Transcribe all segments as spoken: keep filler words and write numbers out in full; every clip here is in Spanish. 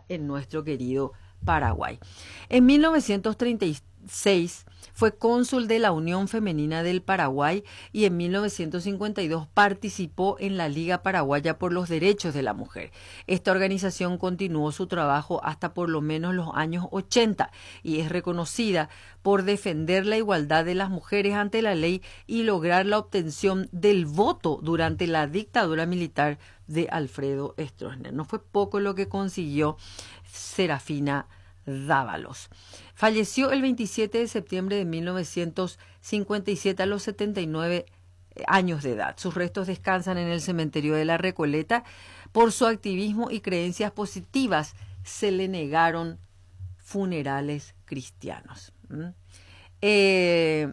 en nuestro querido Paraguay. En mil novecientos treinta y seis fue cónsul de la Unión Femenina del Paraguay y en mil novecientos cincuenta y dos participó en la Liga Paraguaya por los Derechos de la Mujer. Esta organización continuó su trabajo hasta por lo menos los años ochenta y es reconocida por defender la igualdad de las mujeres ante la ley y lograr la obtención del voto durante la dictadura militar de Alfredo Stroessner. No fue poco lo que consiguió Serafina Dávalos. Falleció el veintisiete de septiembre de mil novecientos cincuenta y siete a los setenta y nueve años de edad. Sus restos descansan en el cementerio de la Recoleta. Por su activismo y creencias positivas se le negaron funerales cristianos. ¿Mm? Eh,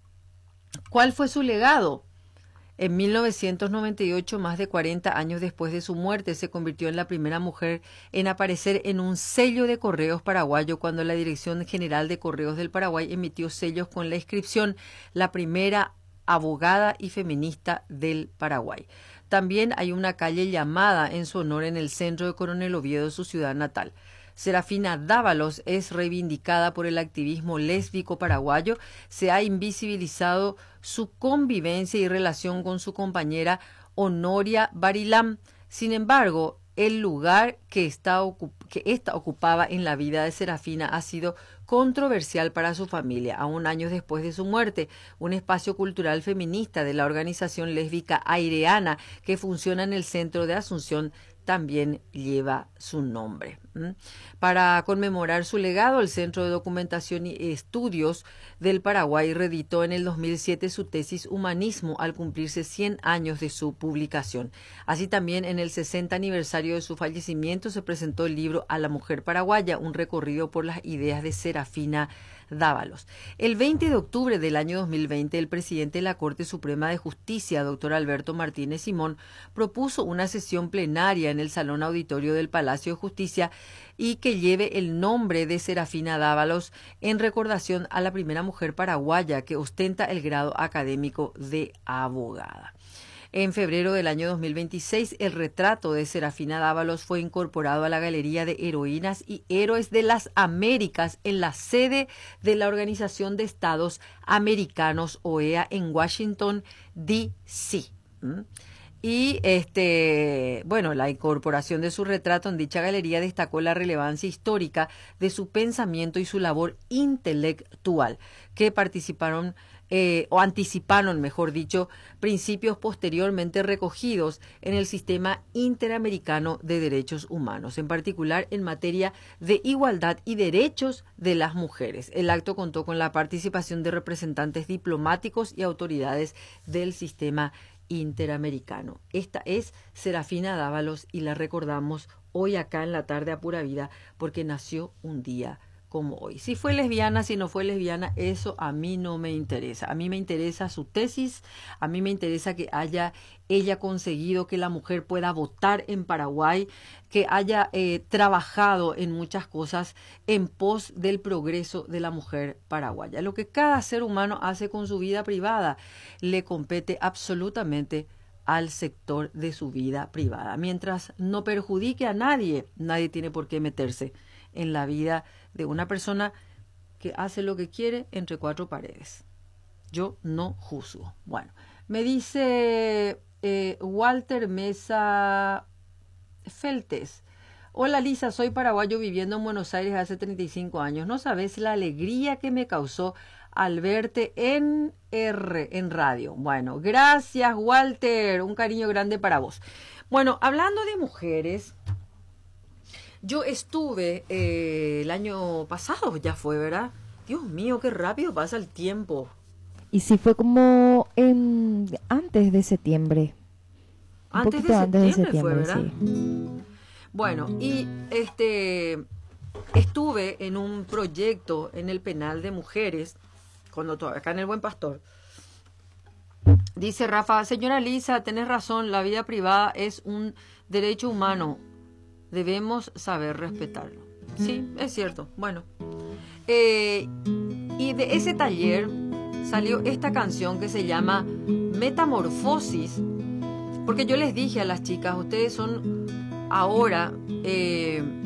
¿Cuál fue su legado? En mil novecientos noventa y ocho, más de cuarenta años después de su muerte, se convirtió en la primera mujer en aparecer en un sello de correos paraguayo cuando la Dirección General de Correos del Paraguay emitió sellos con la inscripción "La primera abogada y feminista del Paraguay". También hay una calle llamada en su honor en el centro de Coronel Oviedo, su ciudad natal. Serafina Dávalos es reivindicada por el activismo lésbico paraguayo. Se ha invisibilizado su convivencia y relación con su compañera Honoria Barilán. Sin embargo, el lugar que esta, que esta ocupaba en la vida de Serafina ha sido controversial para su familia. Aún años después de su muerte, un espacio cultural feminista de la organización lésbica Aireana, que funciona en el centro de Asunción, también lleva su nombre. ¿Mm? Para conmemorar su legado, el Centro de Documentación y Estudios del Paraguay reeditó en el dos mil siete su tesis Humanismo al cumplirse cien años de su publicación. Así también, en el sesenta aniversario de su fallecimiento, se presentó el libro A la Mujer Paraguaya, un recorrido por las ideas de Serafina Dávalos. El veinte de octubre del año dos mil veinte, el presidente de la Corte Suprema de Justicia, doctor Alberto Martínez Simón, propuso una sesión plenaria en el Salón Auditorio del Palacio de Justicia y que lleve el nombre de Serafina Dávalos en recordación a la primera mujer paraguaya que ostenta el grado académico de abogada. En febrero del año dos mil veintiséis, el retrato de Serafina Dávalos fue incorporado a la Galería de Heroínas y Héroes de las Américas en la sede de la Organización de Estados Americanos, O E A, en Washington, D C ¿Mm? Y este, bueno, la incorporación de su retrato en dicha galería destacó la relevancia histórica de su pensamiento y su labor intelectual, que participaron eh, o anticiparon, mejor dicho, principios posteriormente recogidos en el sistema interamericano de derechos humanos, en particular en materia de igualdad y derechos de las mujeres. El acto contó con la participación de representantes diplomáticos y autoridades del sistema interamericano. Esta es Serafina Dávalos y la recordamos hoy acá en la tarde a pura vida porque nació un día como hoy. Si fue lesbiana, si no fue lesbiana, eso a mí no me interesa. A mí me interesa su tesis, a mí me interesa que haya ella conseguido que la mujer pueda votar en Paraguay, que haya eh, trabajado en muchas cosas en pos del progreso de la mujer paraguaya. Lo que cada ser humano hace con su vida privada le compete absolutamente al sector de su vida privada. Mientras no perjudique a nadie, nadie tiene por qué meterse en la vida de una persona que hace lo que quiere entre cuatro paredes. Yo no juzgo. Bueno, me dice eh, Walter Mesa Feltes. Hola Lisa, soy paraguayo viviendo en Buenos Aires hace treinta y cinco años. No sabes la alegría que me causó al verte en R, en radio. Bueno, gracias Walter, un cariño grande para vos. Bueno, hablando de mujeres, yo estuve eh, el año pasado, ya fue, ¿verdad? Dios mío, qué rápido pasa el tiempo. Y sí, fue como en, antes de septiembre. Antes de, antes de septiembre fue, ¿verdad? Sí. Bueno, y este estuve en un proyecto en el penal de mujeres, cuando todavía acá en el Buen Pastor. Dice Rafa, señora Lisa, tenés razón, la vida privada es un derecho humano. Debemos saber respetarlo. Sí, es cierto. Bueno, eh, y de ese taller salió esta canción que se llama Metamorfosis, porque yo les dije a las chicas, ustedes son ahora eh,